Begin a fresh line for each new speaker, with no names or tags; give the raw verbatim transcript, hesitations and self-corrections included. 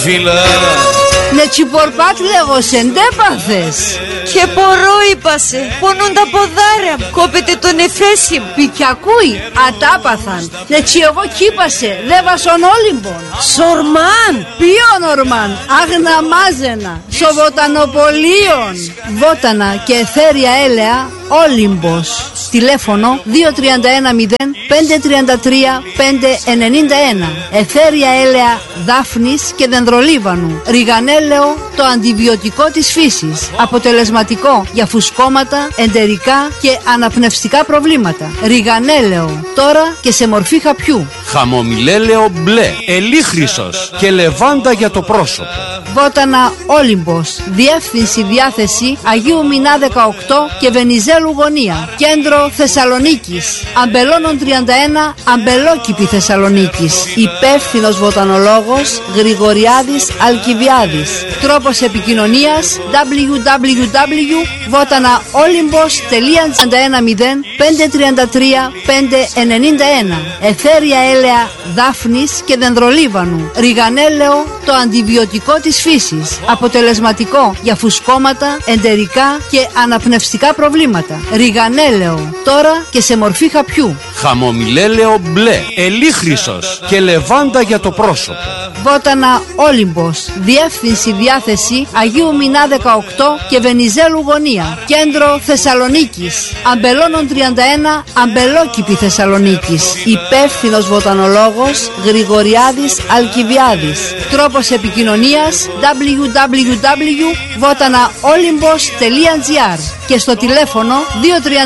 Φίλα
Ναι τσιπορπάτ λέγω σεντέπαθες.
Και μπορώ είπασε, πονούν τα ποδάρια μου, κόπεται τον εφέσι μου.
Πικιακούι, ατάπαθαν. Ναι τσι εγώ κύπασε, δέβασον όλυμπον.
Σορμάν.
Ποιον ορμάν, αγναμάζενα, σοβοτανοπολίων. Βότανα και εθέρια έλεα, όλυμπος. Τηλέφωνο δύο τρία ένα μηδέν πέντε τρία τρία πέντε εννιά ένα. Εθέρια έλεα Δάφνης και Δενδρολίβανου. Ριγανέλαιο, το αντιβιωτικό της φύσης. Αποτελεσματικό για φουσκώματα, εντερικά και αναπνευστικά προβλήματα. Ριγανέλαιο, τώρα και σε μορφή χαπιού.
Χαμομηλέλαιο μπλε, ελίχρυσος και λεβάντα για το πρόσωπο.
Βότανα Όλυμπος. Διεύθυνση διάθεση Αγίου Μινά δεκαοκτώ και Βενιζέλου γωνία. Κέντρο Θεσσαλονίκης. Αμπελώνων τριάντα ένα, Αμπελόκηπη Θεσσαλονίκης. Υπεύθυνος βοτανολόγος Γρηγοριάδης Αλκιβιάδης. Τρόπος επικοινωνίας double-u double-u double-u τελεία βότανα-όλυμπος τελεία ένα μηδέν πέντε τρία τρία πέντε εννιά ένα. Εθέρια έλεα Δάφνης και Δενδρολίβανου. Ριγανέλαιο, το αντιβιωτικό της φύσης. Αποτελεσματικό για φουσκώματα, εντερικά και αναπνευστικά προβλήματα. Ριγανέλαιο, τώρα και σε μορφή χαπιού.
Χαμομηλέλαιο μπλε, ελίχρυσος και λεβάντα για το πρόσωπο.
Βότανα Όλυμπος. Διεύθυνση διάθεση Αγίου Μινά δεκαοκτώ και Βενιζέλου γωνία. Κέντρο Θεσσαλονίκης. Αμπελώνων τριάντα ένα, Αμπελόκηπη Θεσσαλονίκης. Υπεύθυνος βοτανολόγος Γρηγοριάδης Αλκιβιάδης. Τρόπος επικοινωνίας double-u double-u double-u τελεία βότανα-όλυμπος τελεία τζι άρ και στο τηλέφωνο δύο τρία